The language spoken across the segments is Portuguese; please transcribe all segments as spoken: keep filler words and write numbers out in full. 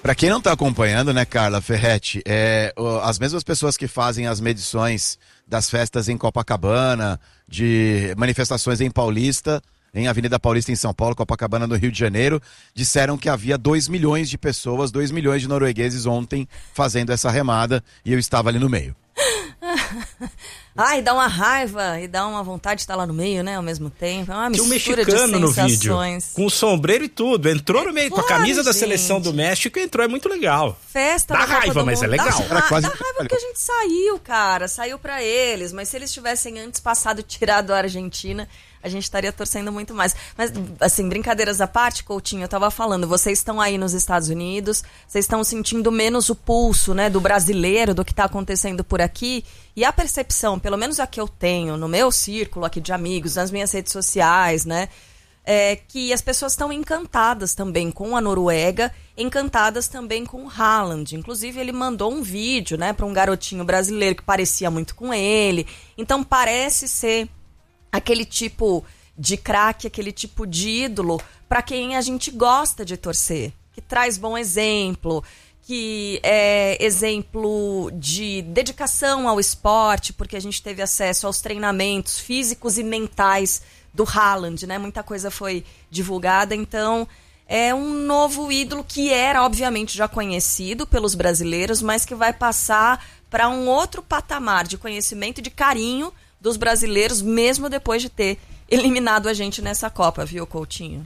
Para quem não está acompanhando, né, Carla Ferretti, é, as mesmas pessoas que fazem as medições das festas em Copacabana, de manifestações em Paulista, em Avenida Paulista em São Paulo, Copacabana no Rio de Janeiro, disseram que havia dois milhões de pessoas, dois milhões de noruegueses ontem fazendo essa remada e eu estava ali no meio. Ai, dá uma raiva e dá uma vontade de estar lá no meio, né, ao mesmo tempo. É uma Tinha um mistura mexicano de no vídeo, sensações. com o sombreiro e tudo. Entrou no meio, Claro, com a camisa da gente. seleção do México e entrou, é muito legal. Festa Dá da Copa raiva, do mas Mundo. é legal. Dá, Era quase- dá raiva porque a gente saiu, cara. Saiu pra eles. Mas se eles tivessem antes passado tirado a Argentina, a gente estaria torcendo muito mais. Mas, assim, brincadeiras à parte, Coutinho, eu tava falando, vocês estão aí nos Estados Unidos, vocês estão sentindo menos o pulso, né, do brasileiro, do que tá acontecendo por aqui. E a percepção, pelo menos a que eu tenho no meu círculo aqui de amigos, nas minhas redes sociais, né, é que as pessoas estão encantadas também com a Noruega, encantadas também com o Haaland. Inclusive, ele mandou um vídeo, né, para um garotinho brasileiro que parecia muito com ele. Então, parece ser aquele tipo de craque, aquele tipo de ídolo para quem a gente gosta de torcer, que traz bom exemplo, que é exemplo de dedicação ao esporte, porque a gente teve acesso aos treinamentos físicos e mentais do Haaland, né? Muita coisa foi divulgada, então é um novo ídolo que era, obviamente, já conhecido pelos brasileiros, mas que vai passar para um outro patamar de conhecimento e de carinho dos brasileiros, mesmo depois de ter eliminado a gente nessa Copa, viu, Coutinho?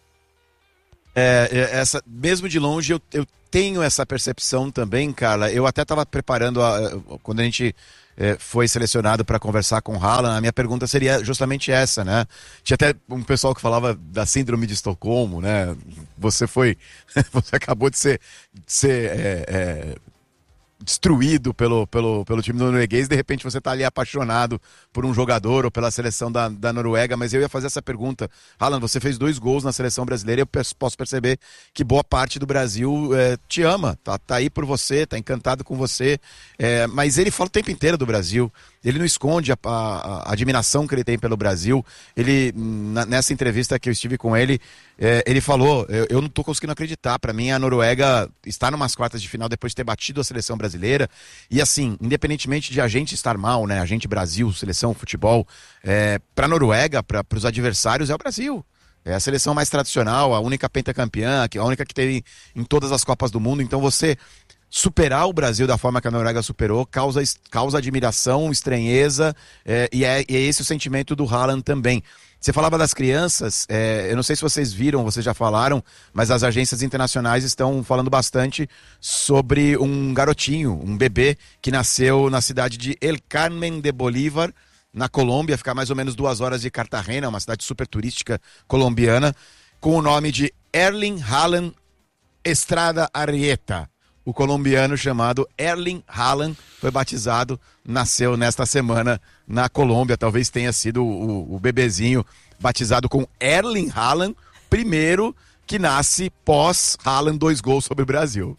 É, essa, mesmo de longe, eu, eu tenho essa percepção também, Carla. Eu até estava preparando, a, quando a gente é, foi selecionado para conversar com o Haaland, a minha pergunta seria justamente essa, né? Tinha até um pessoal que falava da síndrome de Estocolmo, né? Você foi, você acabou de ser, de ser é, é, destruído pelo, pelo, pelo time norueguês, de repente você está ali apaixonado por um jogador ou pela seleção da, da Noruega, mas eu ia fazer essa pergunta. Haaland, você fez dois gols na seleção brasileira e eu posso perceber que boa parte do Brasil é, te ama, tá, tá aí por você, tá encantado com você, é, mas ele fala o tempo inteiro do Brasil, ele não esconde a, a, a admiração que ele tem pelo Brasil. Ele, na, nessa entrevista que eu estive com ele, é, ele falou, eu, eu não estou conseguindo acreditar, para mim a Noruega está numas quartas de final depois de ter batido a seleção brasileira, e assim, independentemente de a gente estar mal, né, a gente Brasil, seleção, futebol, é, para a Noruega, para os adversários é o Brasil. É a seleção mais tradicional, a única pentacampeã, a única que teve em todas as Copas do Mundo, então você superar o Brasil da forma que a Noruega superou causa, causa admiração, estranheza, é, e, é, e é esse o sentimento do Haaland também. Você falava das crianças, é, eu não sei se vocês viram, vocês já falaram, mas as agências internacionais estão falando bastante sobre um garotinho, um bebê que nasceu na cidade de El Carmen de Bolívar, na Colômbia, fica mais ou menos duas horas de Cartagena, uma cidade super turística colombiana, com o nome de Erling Haaland Estrada Arrieta. O colombiano chamado Erling Haaland foi batizado, nasceu nesta semana na Colômbia. Talvez tenha sido o, o bebezinho batizado com Erling Haaland, primeiro que nasce pós Haaland dois gols sobre o Brasil.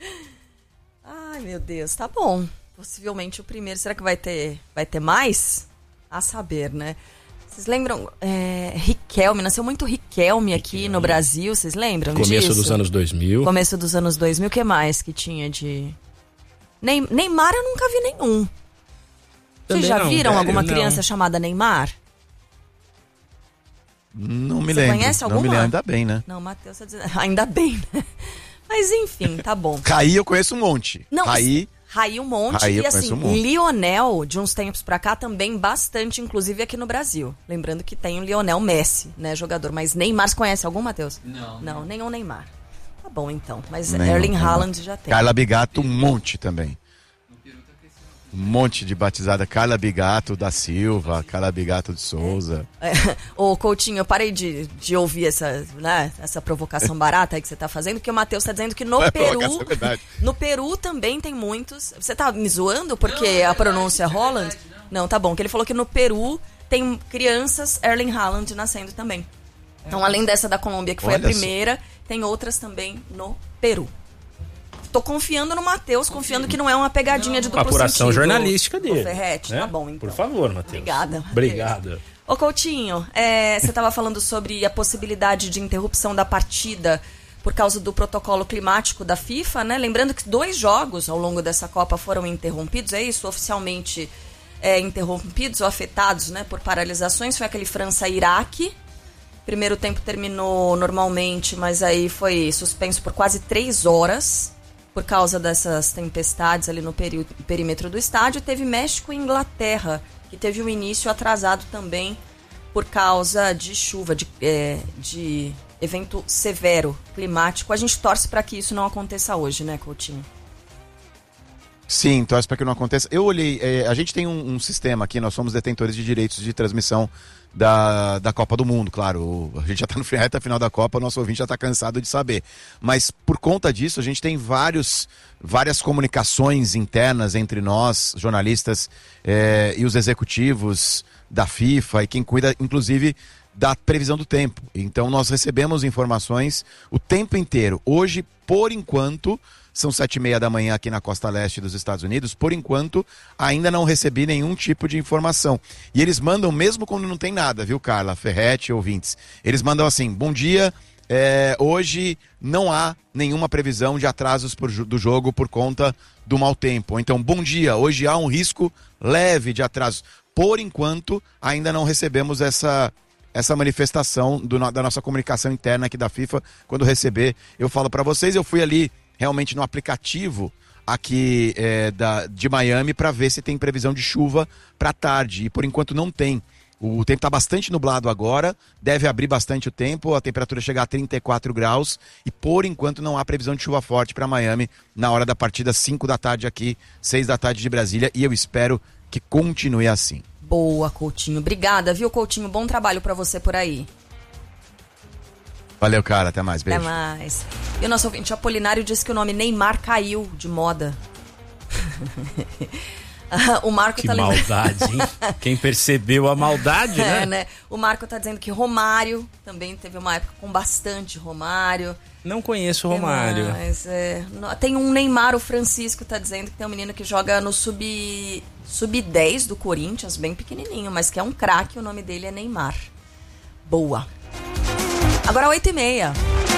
Ai, meu Deus, tá bom. Possivelmente o primeiro. Será que vai ter, vai ter mais? A saber, né? Vocês lembram? É, Riquelme, nasceu muito Riquelme aqui Riquelme. no Brasil, vocês lembram Começo disso? dos anos dois mil. Começo dos anos dois mil, o que mais que tinha de... Neym- Neymar eu nunca vi nenhum. Vocês Também já não, viram velho, alguma não. criança chamada Neymar? Não me Você lembro. conhece Não me alguma? lembro, ainda bem, né? Não, Matheus tá dizendo... Ainda bem, né? Mas enfim, tá bom. Raí eu conheço um monte. Não, Raí... Raí um monte, Raí eu e assim, conheço um monte. Lionel, de uns tempos pra cá, também bastante, inclusive aqui no Brasil. Lembrando que tem o Lionel Messi, né, jogador. Mas Neymar, você conhece algum, Matheus? Não. Não, nenhum Neymar. Tá bom, então. Mas Nenhum, Erling nenhum. Haaland já tem. Carla Bigato, um monte também. Um monte de batizada. Carla Bigato da Silva, Carla Bigato de Souza. É, ô, Coutinho, eu parei de, de ouvir essa, né, essa provocação barata aí que você tá fazendo, porque o Matheus tá dizendo que no É Peru... provocação, é verdade. No Peru também tem muitos... Você tá me zoando porque Não, é a verdade, pronúncia é é Holland? verdade, não. Tá bom, que ele falou que no Peru tem crianças Erling Haaland nascendo também. Então, além dessa da Colômbia, que foi Olha a primeira, tem outras também no Peru. Tô confiando no Matheus, confiando que não é uma pegadinha de duplo Apuração sentido. jornalística dele. Ô, Ferretti, né? tá bom, então. Por favor, Matheus. Obrigada, Matheus. Obrigado. Ô, Coutinho, é, você estava falando sobre a possibilidade de interrupção da partida por causa do protocolo climático da FIFA, né? Lembrando que dois jogos ao longo dessa Copa foram interrompidos, é isso, oficialmente é, interrompidos ou afetados, né, por paralisações. Foi aquele França-Iraque. Primeiro tempo terminou normalmente, mas aí foi suspenso por quase três horas por causa dessas tempestades ali no peri- perímetro do estádio. Teve México e Inglaterra, que teve um início atrasado também por causa de chuva, de, é, de evento severo climático. A gente torce para que isso não aconteça hoje, né, Coutinho? Sim, torce para que não aconteça. Eu olhei, é, a gente tem um, um sistema aqui, nós somos detentores de direitos de transmissão da, da Copa do Mundo, claro. A gente já está no reta final da Copa, o nosso ouvinte já está cansado de saber. Mas por conta disso, a gente tem vários, várias comunicações internas entre nós, jornalistas, é, e os executivos da FIFA, e quem cuida, inclusive, da previsão do tempo. Então nós recebemos informações o tempo inteiro. Hoje, por enquanto, são sete e meia da manhã aqui na costa leste dos Estados Unidos, por enquanto ainda não recebi nenhum tipo de informação. E eles mandam mesmo quando não tem nada, viu, Carla, Ferretti, ouvintes? Eles mandam assim, bom dia, é, hoje não há nenhuma previsão de atrasos por, do jogo por conta do mau tempo. Então, bom dia, hoje há um risco leve de atrasos. Por enquanto, ainda não recebemos essa... essa manifestação do, da nossa comunicação interna aqui da FIFA. Quando receber, eu falo para vocês. Eu fui ali realmente no aplicativo aqui é, da, de Miami para ver se tem previsão de chuva para tarde, e por enquanto não tem. O tempo está bastante nublado agora, deve abrir bastante o tempo, a temperatura chega a trinta e quatro graus, e por enquanto não há previsão de chuva forte para Miami na hora da partida, cinco da tarde aqui, seis da tarde de Brasília, e eu espero que continue assim. Boa, Coutinho. Obrigada, viu, Coutinho? Bom trabalho pra você por aí. Valeu, cara. Até mais. Beijo. Até mais. E o nosso ouvinte Apolinário disse que o nome Neymar caiu de moda. O Marco que tá lembrando... maldade, hein? Quem percebeu a maldade, né? É, né? O Marco tá dizendo que Romário também teve uma época com bastante Romário. Não conheço o Romário. Mas, é... Tem um Neymar, o Francisco tá dizendo que tem um menino que joga no sub... sub dez do Corinthians, bem pequenininho, mas que é um craque, o nome dele é Neymar. Boa. Agora oito e meia.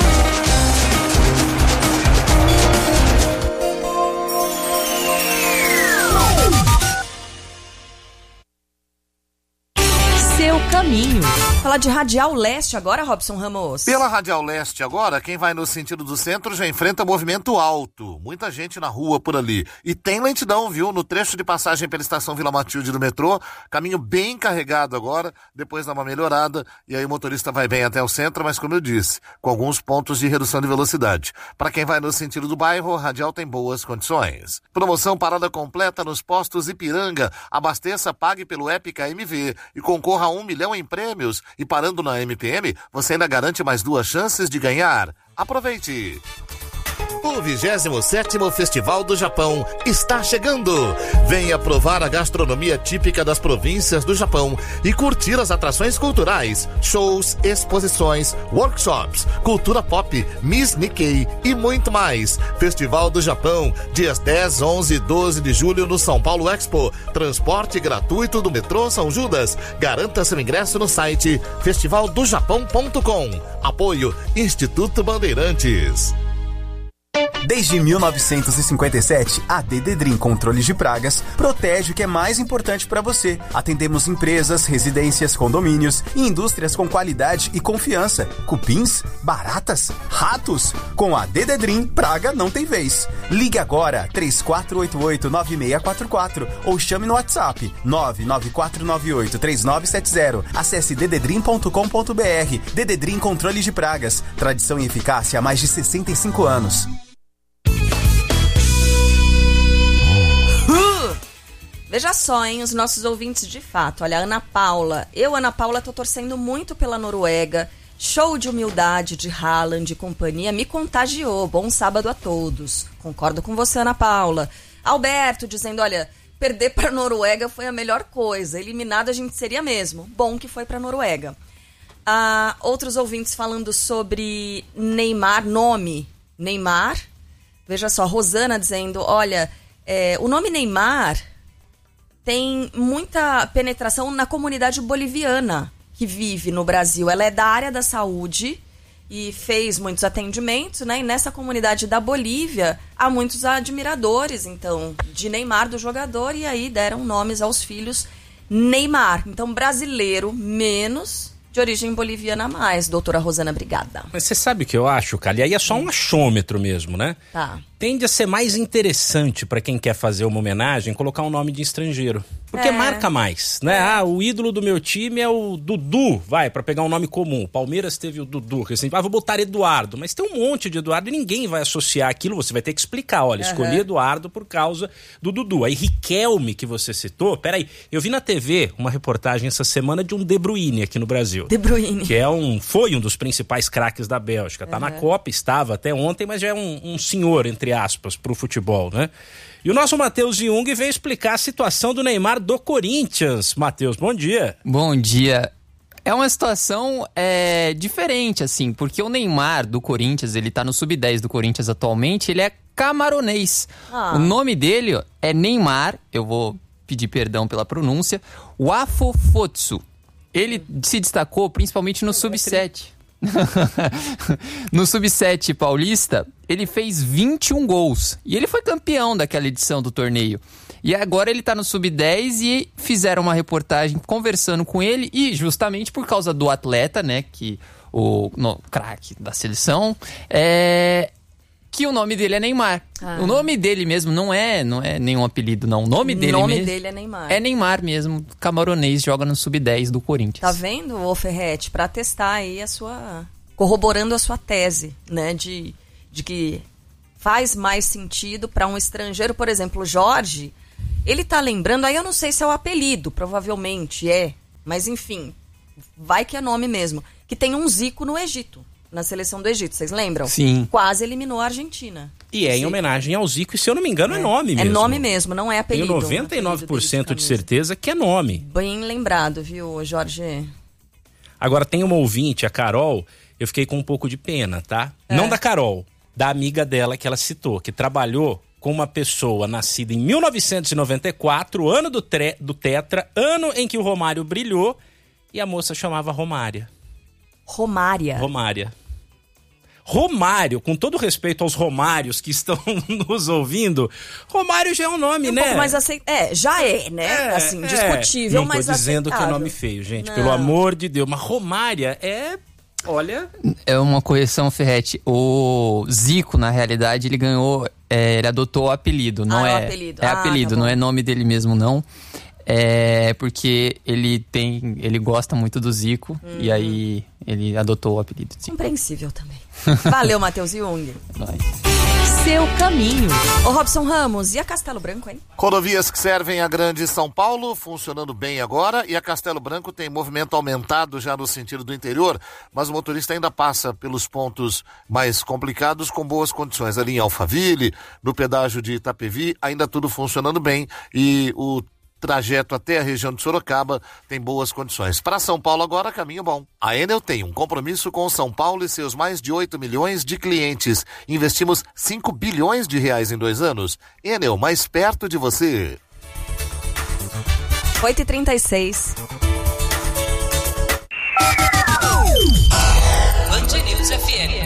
Seu caminho. Falar de Radial Leste agora, Robson Ramos. Pela Radial Leste agora, quem vai no sentido do centro já enfrenta movimento alto. Muita gente na rua por ali. E tem lentidão, viu? No trecho de passagem pela estação Vila Matilde do metrô, caminho bem carregado agora, depois dá uma melhorada, e aí o motorista vai bem até o centro, mas como eu disse, com alguns pontos de redução de velocidade. Para quem vai no sentido do bairro, a Radial tem boas condições. Promoção parada completa nos postos Ipiranga. Abasteça, pague pelo app K M V e concorra a um milhão em prêmios, e parando na M P M, você ainda garante mais duas chances de ganhar. Aproveite! O vigésimo sétimo Festival do Japão está chegando. Venha provar a gastronomia típica das províncias do Japão e curtir as atrações culturais, shows, exposições, workshops, cultura pop, Miss Nikkei e muito mais. Festival do Japão, dias dez, onze e doze de julho no São Paulo Expo. Transporte gratuito do metrô São Judas. Garanta seu ingresso no site festival do japão ponto com. Apoio Instituto Bandeirantes. Desde mil novecentos e cinquenta e sete, a Dededrim Controles de Pragas protege o que é mais importante para você. Atendemos empresas, residências, condomínios e indústrias com qualidade e confiança. Cupins, baratas, ratos. Com a Dededrim, praga não tem vez. Ligue agora, três quatro oito oito, nove seis quatro quatro ou chame no WhatsApp nove nove quatro nove oito, três nove sete zero. Acesse dededrim ponto com ponto b r. Dededrim Controles de Pragas. Tradição e eficácia há mais de sessenta e cinco anos. Veja só, hein, os nossos ouvintes de fato. Olha, Ana Paula. Eu, Ana Paula, tô torcendo muito pela Noruega. Show de humildade de Haaland e companhia me contagiou. Bom sábado a todos. Concordo com você, Ana Paula. Alberto dizendo, olha, perder pra Noruega foi a melhor coisa. Eliminado a gente seria mesmo. Bom que foi pra Noruega. Ah, outros ouvintes falando sobre Neymar, nome Neymar. Veja só, Rosana dizendo, olha, é, o nome Neymar tem muita penetração na comunidade boliviana que vive no Brasil. Ela é da área da saúde e fez muitos atendimentos, né? E nessa comunidade da Bolívia há muitos admiradores, então, de Neymar, do jogador, e aí deram nomes aos filhos Neymar. Então, brasileiro menos, de origem boliviana mais, doutora Rosana Brigada. Mas você sabe o que eu acho, Cali? Aí é só um achômetro mesmo, né? Tá. Tende a ser mais interessante para quem quer fazer uma homenagem colocar um nome de estrangeiro. Porque É. marca mais, né? Ah, o ídolo do meu time é o Dudu, vai, para pegar um nome comum. O Palmeiras teve o Dudu, que assim, ah, vou botar Eduardo. Mas tem um monte de Eduardo e ninguém vai associar aquilo, você vai ter que explicar. Olha, Uhum. escolhi Eduardo por causa do Dudu. Aí Riquelme, que você citou, peraí, eu vi na T V uma reportagem essa semana de um De Bruyne aqui no Brasil. De Bruyne. Que é um, foi um dos principais craques da Bélgica. Tá na Copa, estava até ontem, mas já é um, um senhor, entre aspas, pro futebol, né? E o nosso Matheus Jung veio explicar a situação do Neymar do Corinthians. Matheus, bom dia. Bom dia. É uma situação é, diferente, assim, porque o Neymar do Corinthians, ele tá no sub dez do Corinthians atualmente, ele é camaronês. Ah. O nome dele ó, é Neymar, eu vou pedir perdão pela pronúncia, Wafofotsu. Ele se destacou principalmente no sub sete. No sub sete paulista, ele fez vinte e um gols. E ele foi campeão daquela edição do torneio. E agora ele tá no sub dez e fizeram uma reportagem conversando com ele. E justamente por causa do atleta, né, que o no, craque da seleção, é... que o nome dele é Neymar. Ah. O nome dele mesmo não é, não é nenhum apelido, não. O nome dele O nome mesmo dele é Neymar. é Neymar mesmo. Camaronês, joga no sub dez do Corinthians. Tá vendo, ô Ferretti? Pra testar aí a sua... corroborando a sua tese, né? De, de que faz mais sentido pra um estrangeiro. Por exemplo, o Jorge, ele tá lembrando... Aí eu não sei se é o apelido, provavelmente é. Mas enfim, vai que é nome mesmo. Que tem um Zico no Egito. Na seleção do Egito, vocês lembram? Sim. Quase eliminou a Argentina. E é em Zico. homenagem ao Zico, e se eu não me engano é, nome mesmo. É nome mesmo, não é Tenho apelido. noventa e nove por cento de apelido certeza que é nome. Bem lembrado, viu, Jorge? Agora tem uma ouvinte, a Carol, eu fiquei com um pouco de pena, tá? É. Não da Carol, da amiga dela que ela citou, que trabalhou com uma pessoa nascida em mil novecentos e noventa e quatro, ano do, tre- do Tetra, ano em que o Romário brilhou, e a moça chamava Romária. Romária. Romária. Romário, com todo respeito aos Romários que estão nos ouvindo, Romário já é um nome, um né? pouco mais aceit... É, já é, né? É, assim, é. discutível, Não tô mas dizendo que é aceitável. nome feio, gente, Não. pelo amor de Deus. Mas Romária é, olha... É uma correção, Ferretti. O Zico, na realidade, ele ganhou... é, ele adotou o apelido, não Ah, é é... o apelido. É Ah, apelido, tá bom. não é nome dele mesmo, não. É porque ele tem... Ele gosta muito do Zico, Uhum. e aí ele adotou o apelido de Zico. Compreensível também. Valeu, Matheus Jung. Vai. Seu caminho. Ô, Robson Ramos, e a Castelo Branco, hein? Rodovias que servem a Grande São Paulo, funcionando bem agora, e a Castelo Branco tem movimento aumentado já no sentido do interior, mas o motorista ainda passa pelos pontos mais complicados com boas condições. Ali em Alphaville, no pedágio de Itapevi, ainda tudo funcionando bem, e o trajeto até a região de Sorocaba tem boas condições. Para São Paulo agora, caminho bom. A Enel tem um compromisso com São Paulo e seus mais de oito milhões de clientes. Investimos cinco bilhões de reais em dois anos. Enel, mais perto de você. oito e trinta e seis. Band News F M.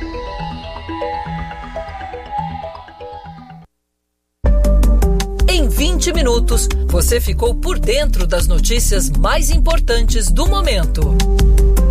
Em vinte minutos, você ficou por dentro das notícias mais importantes do momento.